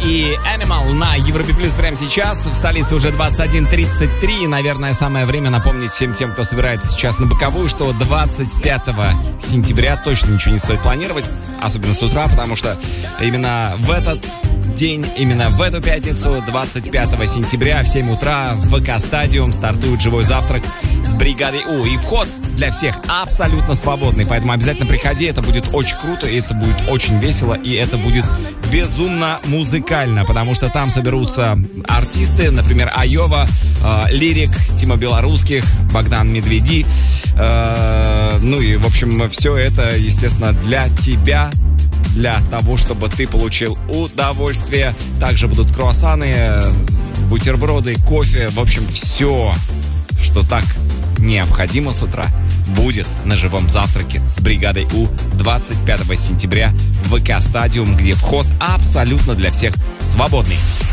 и Animal на Европе Плюс прямо сейчас. В столице уже 21:33. Наверное, самое время напомнить всем тем, кто собирается сейчас на боковую, что 25 сентября точно ничего не стоит планировать, особенно с утра, потому что именно в этот день, именно в эту пятницу, 25 сентября в 7 утра в ВК-стадиум стартует живой завтрак с бригадой У. И вход для всех абсолютно свободный, поэтому обязательно приходи, это будет очень круто, и это будет очень весело, и это будет безумно музыкально, потому что там соберутся артисты, например, Айова, Лирик, Тима Белорусских, Богдан Медведи, ну и, в общем, все это, естественно, для тебя, для того, чтобы ты получил удовольствие. Также будут круассаны, бутерброды, кофе, в общем, все, что так необходимо с утра, будет на живом завтраке с бригадой У 25 сентября в ВК-стадиум, где вход абсолютно для всех свободный.